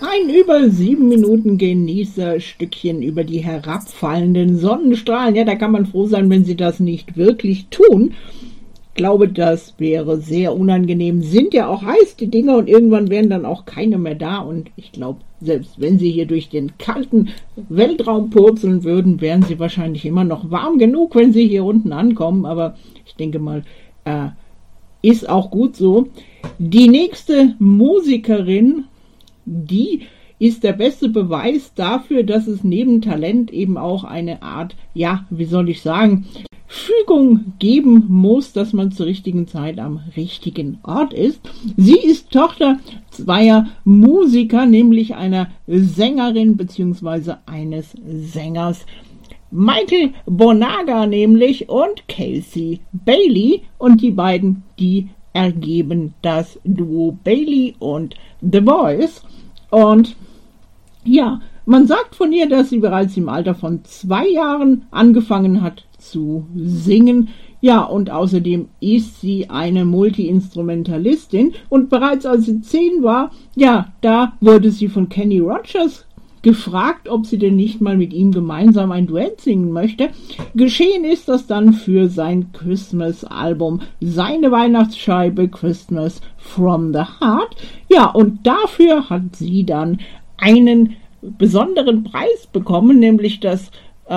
ein über 7 Minuten Genießerstückchen über die herabfallenden Sonnenstrahlen. Ja, da kann man froh sein, wenn sie das nicht wirklich tun. Ich glaube, das wäre sehr unangenehm. Sind ja auch heiß, die Dinger, und irgendwann wären dann auch keine mehr da. Und ich glaube, selbst wenn sie hier durch den kalten Weltraum purzeln würden, wären sie wahrscheinlich immer noch warm genug, wenn sie hier unten ankommen. Aber ich denke mal, ist auch gut so. Die nächste Musikerin, die ist der beste Beweis dafür, dass es neben Talent eben auch eine Art, ja, wie soll ich sagen, Fügung geben muss, dass man zur richtigen Zeit am richtigen Ort ist. Sie ist Tochter zweier Musiker, nämlich einer Sängerin bzw. eines Sängers. Michael Bonaga nämlich und Casey Bailey, und die beiden, die ergeben das Duo Bailey und The Voice. Und ja, man sagt von ihr, dass sie bereits im Alter von 2 Jahren angefangen hat zu singen. Ja, und außerdem ist sie eine Multi-Instrumentalistin, und bereits als sie 10 war, ja, da wurde sie von Kenny Rogers gefragt, ob sie denn nicht mal mit ihm gemeinsam ein Duett singen möchte. Geschehen ist das dann für sein Christmas-Album, seine Weihnachtsscheibe Christmas from the Heart. Ja, und dafür hat sie dann einen besonderen Preis bekommen, nämlich das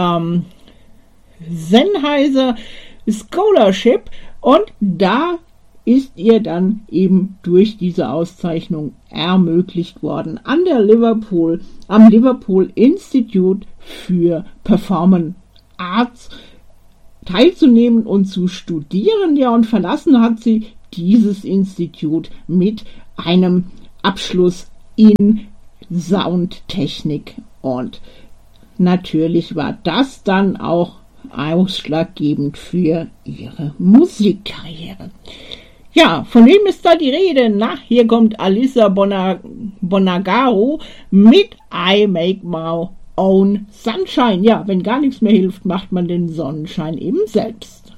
Sennheiser Scholarship, und da ist ihr dann eben durch diese Auszeichnung ermöglicht worden, am Liverpool Institute für Performing Arts teilzunehmen und zu studieren. Ja, und verlassen hat sie dieses Institut mit einem Abschluss in Soundtechnik, und natürlich war das dann auch ausschlaggebend für ihre Musikkarriere. Ja, von wem ist da die Rede? Na, hier kommt Alyssa Bonagaro mit I Make My Own Sunshine. Ja, wenn gar nichts mehr hilft, macht man den Sonnenschein eben selbst.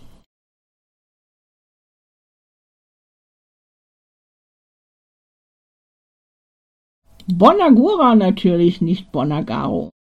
Bonagura natürlich, nicht Bonagaro.